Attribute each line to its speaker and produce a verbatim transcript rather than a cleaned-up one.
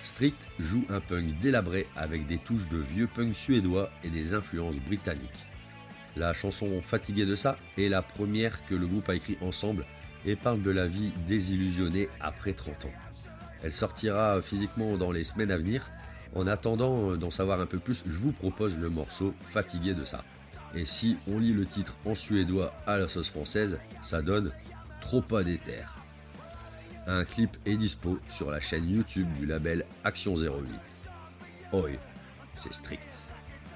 Speaker 1: Strict joue un punk délabré avec des touches de vieux punk suédois et des influences britanniques. La chanson Fatigué de ça est la première que le groupe a écrit ensemble et parle de la vie désillusionnée après trente ans. Elle sortira physiquement dans les semaines à venir. En attendant d'en savoir un peu plus, je vous propose le morceau Fatigué de ça. Et si on lit le titre en suédois à la sauce française, ça donne Trop pas d'éther. Un clip est dispo sur la chaîne YouTube du label Action zéro huit. Oi, c'est Strict.